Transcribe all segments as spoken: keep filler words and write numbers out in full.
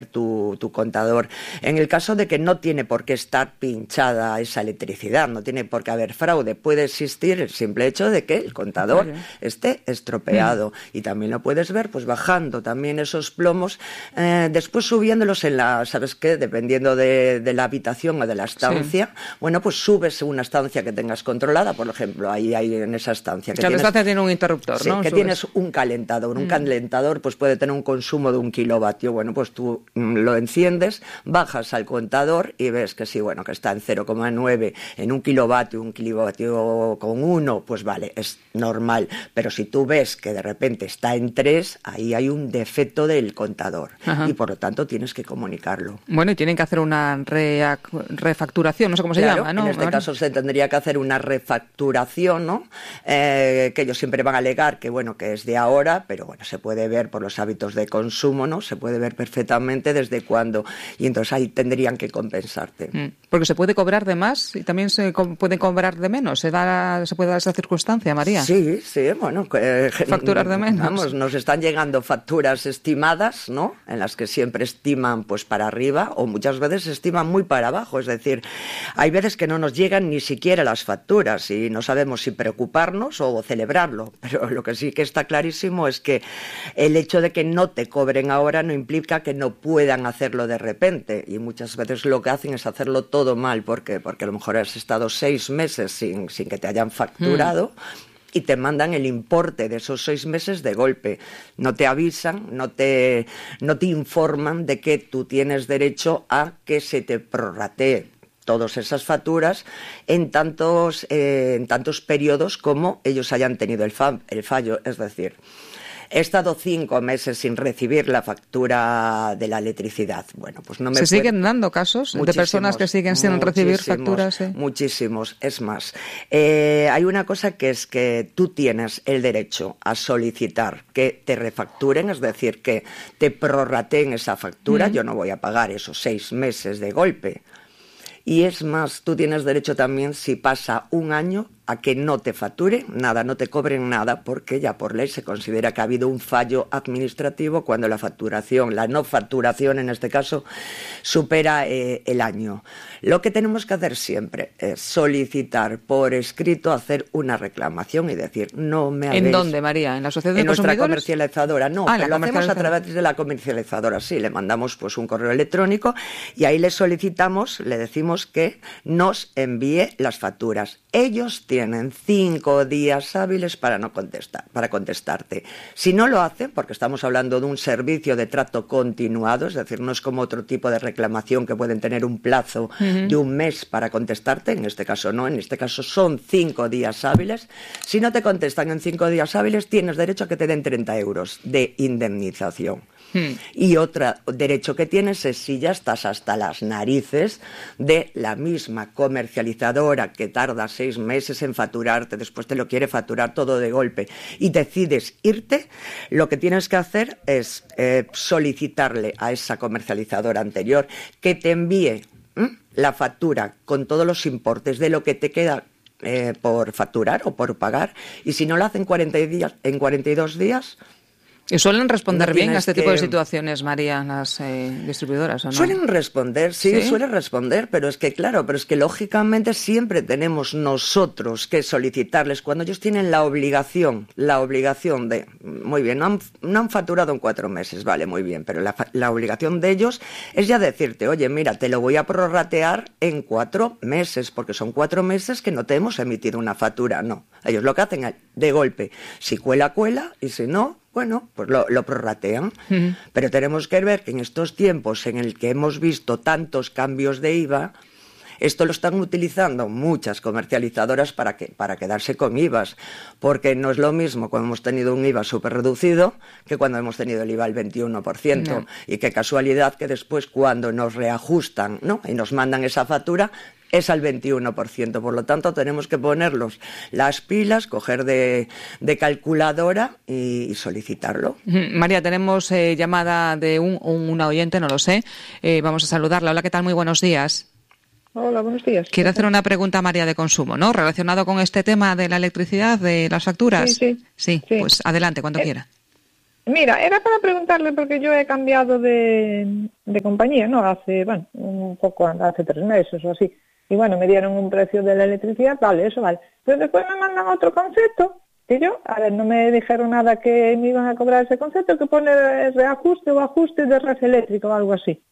Tu, tu contador. En el caso de que no tiene por qué estar pinchada esa electricidad, no tiene por qué haber fraude, puede existir el simple hecho de que el contador vale. esté estropeado. Mm. Y también lo puedes ver pues bajando también esos plomos, eh, después subiéndolos en la, ¿sabes qué? Dependiendo de, de la habitación o de la estancia, sí. bueno, pues subes una estancia que tengas controlada, por ejemplo, ahí, ahí en esa estancia. Que la tienes, estancia tiene un interruptor, sí, ¿no? que subes. Tienes un calentador, un mm. calentador pues puede tener un consumo de un kilovatio, bueno, pues tú lo enciendes, bajas al contador y ves que sí, bueno, que está en cero coma nueve, en un kilovatio, un kilovatio con uno, pues vale, es normal. Pero si tú ves que de repente está en tres, ahí hay un defecto del contador. Ajá. Y por lo tanto tienes que comunicarlo. Bueno, y tienen que hacer una re- refacturación, no sé cómo se claro, llama, ¿no? En este Ahora... caso se tendría que hacer una refacturación, ¿no? Eh, que ellos siempre van a alegar que, bueno, que es de ahora, pero bueno, se puede ver por los hábitos de consumo, ¿no? Se puede ver perfectamente desde cuándo, y entonces ahí tendrían que compensarte. Mm, porque se puede cobrar de más y también se co- puede cobrar de menos. ¿Se da, se puede dar esa circunstancia, María? Sí, sí, bueno. Eh, facturar de menos. Vamos, nos están llegando facturas estimadas, ¿no? En las que siempre estiman pues para arriba o muchas veces estiman muy para abajo. Es decir, hay veces que no nos llegan ni siquiera las facturas y no sabemos si preocuparnos o celebrarlo. Pero lo que sí que está clarísimo es que el hecho de que no te cobren ahora no implica que no puedan hacerlo de repente, y muchas veces lo que hacen es hacerlo todo mal. ¿Por qué? Porque a lo mejor has estado seis meses sin, sin que te hayan facturado mm. y te mandan el importe de esos seis meses de golpe. No te avisan, no te, no te informan de que tú tienes derecho a que se te prorratee todas esas facturas en tantos, eh, en tantos periodos como ellos hayan tenido el, fa- el fallo, es decir... He estado cinco meses sin recibir la factura de la electricidad. Bueno, pues no me ¿Se puede... siguen dando casos de personas que siguen sin recibir facturas? Eh? Muchísimos. Es más, eh, hay una cosa que es que tú tienes el derecho a solicitar que te refacturen, es decir, que te prorrateen esa factura. Mm. Yo no voy a pagar esos seis meses de golpe. Y es más, tú tienes derecho también, si pasa un año, a que no te facturen nada, no te cobren nada, porque ya por ley se considera que ha habido un fallo administrativo cuando la facturación, la no facturación en este caso, supera eh, el año. Lo que tenemos que hacer siempre es solicitar por escrito, hacer una reclamación y decir, no me habéis... ¿En dónde, María? ¿En la Asociación de En nuestra Consumidores? comercializadora, no, ah, pero lo hacemos a través de la comercializadora, sí, le mandamos pues un correo electrónico y ahí le solicitamos, le decimos que nos envíe las facturas. Ellos tienen cinco días hábiles para no contestar, para contestarte. Si no lo hacen, porque estamos hablando de un servicio de trato continuado, es decir, no es como otro tipo de reclamación que pueden tener un plazo uh-huh. de un mes para contestarte, en este caso no, en este caso son cinco días hábiles. Si no te contestan en cinco días hábiles, tienes derecho a que te den treinta euros de indemnización. Hmm. Y otro derecho que tienes es si ya estás hasta las narices de la misma comercializadora que tarda seis meses en facturarte, después te lo quiere facturar todo de golpe y decides irte, lo que tienes que hacer es eh, solicitarle a esa comercializadora anterior que te envíe ¿eh? la factura con todos los importes de lo que te queda eh, por facturar o por pagar, y si no lo hacen cuarenta días, en cuarenta y dos días... ¿Y suelen responder no bien a este que... tipo de situaciones, María, las eh, distribuidoras, o no? Suelen responder, sí, sí, suelen responder, pero es que, claro, pero es que lógicamente siempre tenemos nosotros que solicitarles cuando ellos tienen la obligación, la obligación de, muy bien, no han, no han facturado en cuatro meses, vale, muy bien, pero la, la obligación de ellos es ya decirte, oye, mira, te lo voy a prorratear en cuatro meses, porque son cuatro meses que no te hemos emitido una factura, no. Ellos lo que hacen es, de golpe, si cuela, cuela, y si no, bueno, pues lo, lo prorratean. Uh-huh. Pero tenemos que ver que en estos tiempos en el que hemos visto tantos cambios de I V A, esto lo están utilizando muchas comercializadoras para, que, para quedarse con I V As, porque no es lo mismo cuando hemos tenido un I V A súper reducido que cuando hemos tenido el I V A al veintiuno por ciento. No. Y qué casualidad que después cuando nos reajustan, ¿no? y nos mandan esa factura, es al veintiuno por ciento, por lo tanto tenemos que ponerlos las pilas, coger de, de calculadora y, y solicitarlo. María, tenemos eh, llamada de un, una oyente, no lo sé, eh, vamos a saludarla. Hola, ¿qué tal? Muy buenos días. Hola, buenos días. Quiero hacer una pregunta a María de consumo, ¿no? Relacionado con este tema de la electricidad, de las facturas. Sí, sí. Sí, sí. Pues adelante, cuando eh, quiera. Mira, era para preguntarle porque yo he cambiado de, de compañía, ¿no? Hace, bueno, un poco, hace tres meses o así. Y bueno, me dieron un precio de la electricidad, vale, eso vale. Pero después me mandan otro concepto, que yo, a ver, no me dijeron nada que me iban a cobrar ese concepto, que pone reajuste o ajuste de red eléctrica o algo así.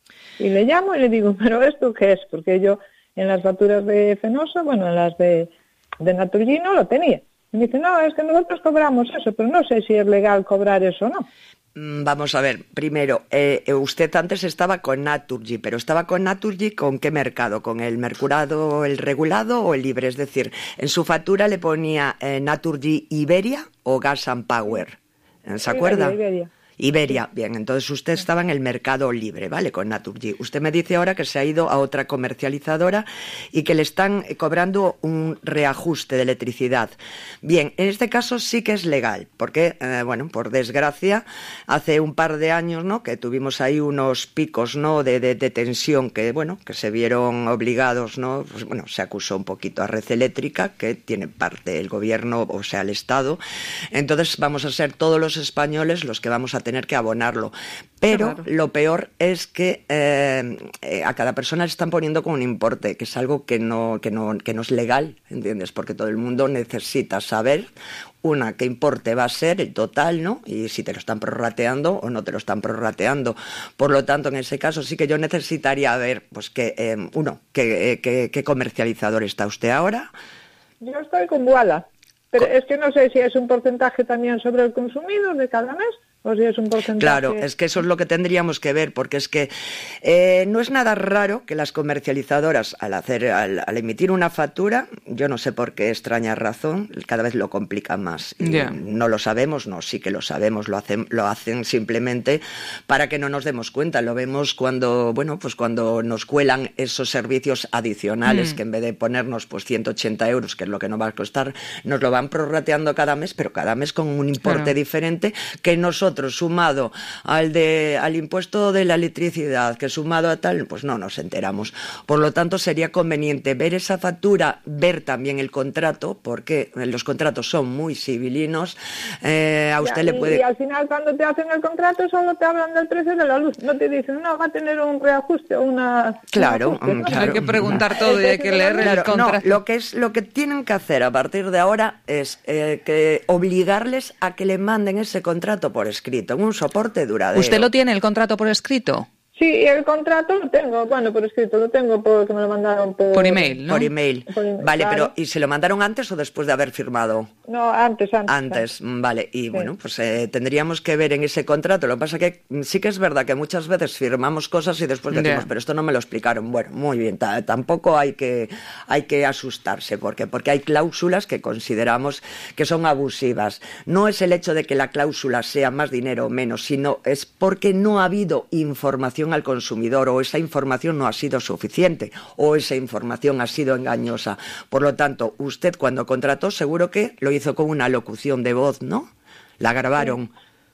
Y le llamo y le digo, ¿pero esto qué es? Porque yo en las facturas de Fenosa, bueno, en las de, de Naturgy no lo tenía. Y me dice, no, es que nosotros cobramos eso, pero no sé si es legal cobrar eso o no. Vamos a ver, primero, eh, usted antes estaba con Naturgy, pero ¿estaba con Naturgy con qué mercado? ¿Con el mercurado, el regulado o el libre? Es decir, en su factura le ponía eh, Naturgy Iberia o Gas and Power, ¿se acuerda? Iberia, Iberia. Iberia, bien, entonces usted estaba en el mercado libre, ¿vale? Con Naturgy. Usted me dice ahora que se ha ido a otra comercializadora y que le están cobrando un reajuste de electricidad. Bien, en este caso sí que es legal, porque, eh, bueno, por desgracia, hace un par de años, ¿no?, que tuvimos ahí unos picos, ¿no?, de, de, de tensión que, bueno, que se vieron obligados, ¿no?, pues, bueno, se acusó un poquito a Red Eléctrica, que tiene parte el gobierno, o sea, el Estado. Entonces vamos a ser todos los españoles los que vamos a tener que abonarlo. Pero claro, lo peor es que eh, eh, a cada persona le están poniendo con un importe, que es algo que no, que no, que no es legal, ¿entiendes? Porque todo el mundo necesita saber, una, qué importe va a ser el total, ¿no? Y si te lo están prorrateando o no te lo están prorrateando. Por lo tanto, en ese caso sí que yo necesitaría ver, pues que, eh, uno, que, eh, que, qué comercializador está usted ahora. Yo estoy con Boala, pero es que no sé si es un porcentaje también sobre el consumido de cada mes, o si es un porcentaje... Claro, es que eso es lo que tendríamos que ver, porque es que eh, no es nada raro que las comercializadoras, al hacer, al, al emitir una factura, yo no sé por qué extraña razón, cada vez lo complican más. Yeah. No lo sabemos, no, sí que lo sabemos, lo hacen, lo hacen simplemente para que no nos demos cuenta. Lo vemos cuando, bueno, pues cuando nos cuelan esos servicios adicionales, mm. que en vez de ponernos pues ciento ochenta euros, que es lo que nos va a costar, nos lo van prorrateando cada mes, pero cada mes con un importe claro. diferente, que nosotros sumado al de al impuesto de la electricidad, que sumado a tal, pues no nos enteramos. Por lo tanto, sería conveniente ver esa factura, ver también el contrato, porque los contratos son muy civilinos. Eh, a usted ya, le y, puede... Y al final, cuando te hacen el contrato, solo te hablan del precio de la luz. No te dicen, no, va a tener un reajuste o una... Claro, un ajuste, ¿no? claro. Hay que preguntar todo y hay que leer claro, el contrato. No, lo que es, lo que tienen que hacer a partir de ahora es eh, que obligarles a que le manden ese contrato por escrito, en un soporte duradero. ¿Usted lo tiene, el contrato por escrito? Sí, el contrato lo tengo, bueno, por escrito, lo tengo porque me lo mandaron por... Por email, ¿no? Por email. Por email, vale, claro. Pero ¿y se lo mandaron antes o después de haber firmado? No, antes, antes. Antes, antes. vale. Y sí. bueno, pues eh, tendríamos que ver en ese contrato. Lo que pasa que sí que es verdad que muchas veces firmamos cosas y después decimos, yeah. pero esto no me lo explicaron. Bueno, muy bien, t- tampoco hay que, hay que asustarse. ¿Por qué? Porque hay cláusulas que consideramos que son abusivas. No es el hecho de que la cláusula sea más dinero o menos, sino es porque no ha habido información al consumidor, o esa información no ha sido suficiente, o esa información ha sido engañosa. Por lo tanto, usted cuando contrató seguro que lo hizo con una locución de voz, ¿no? La grabaron.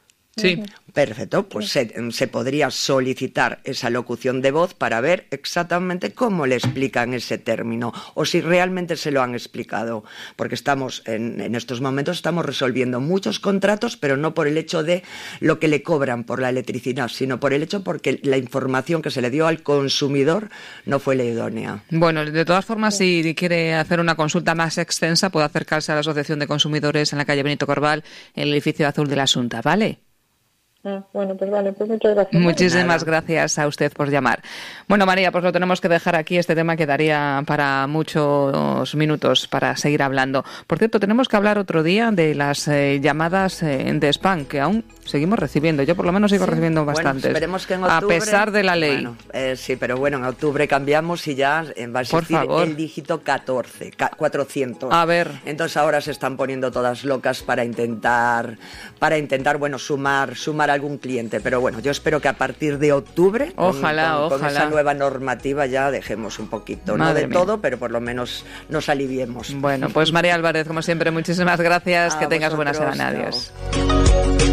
Sí. Perfecto, pues se, se podría solicitar esa locución de voz para ver exactamente cómo le explican ese término, o si realmente se lo han explicado, porque estamos en, en estos momentos estamos resolviendo muchos contratos, pero no por el hecho de lo que le cobran por la electricidad, sino por el hecho porque la información que se le dio al consumidor no fue la idónea. Bueno, de todas formas, si quiere hacer una consulta más extensa, puede acercarse a la Asociación de Consumidores en la calle Benito Corval, en el edificio azul de la Asunta, ¿vale? Ah, bueno, pues vale, pues muchas gracias. Muchísimas gracias a usted por llamar. Bueno, María, pues lo tenemos que dejar aquí. Este tema quedaría para muchos minutos para seguir hablando. Por cierto, tenemos que hablar otro día de las eh, llamadas eh, de spam, que aún seguimos recibiendo. Yo por lo menos sigo sí. recibiendo bastantes. Bueno, esperemos que en octubre, a pesar de la ley. Bueno, eh, sí, pero bueno, en octubre cambiamos y ya va a existir el dígito catorce, cuatrocientos. A ver. Entonces ahora se están poniendo todas locas para intentar, para intentar, bueno, sumar, sumar algún cliente, pero bueno, yo espero que a partir de octubre, ojalá, con, con, ojalá. con esa nueva normativa ya dejemos un poquito, Madre no de mía. todo, pero por lo menos nos aliviemos. Bueno, pues María Álvarez, como siempre, muchísimas gracias, a que tengas buena semana, adiós.